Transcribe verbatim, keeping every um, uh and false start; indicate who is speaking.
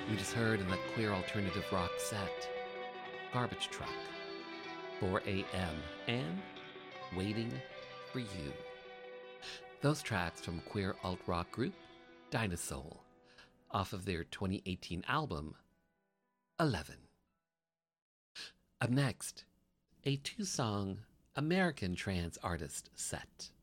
Speaker 1: We just heard in that queer alternative rock set, Garbage Truck, four a.m. and Waiting for You. Those tracks from queer alt-rock group Dinosoul, off of their twenty eighteen album, Eleven. Up next, a two-song American trance artist set.